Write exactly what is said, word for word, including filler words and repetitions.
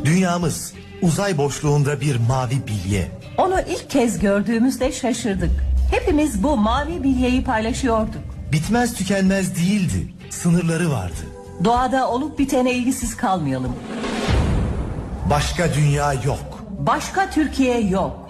Dünyamız uzay boşluğunda bir mavi bilye. Onu ilk kez gördüğümüzde şaşırdık. Hepimiz bu mavi bilyeyi paylaşıyorduk. Bitmez tükenmez değildi. Sınırları vardı. Doğada olup bitene ilgisiz kalmayalım. Başka dünya yok. Başka Türkiye yok.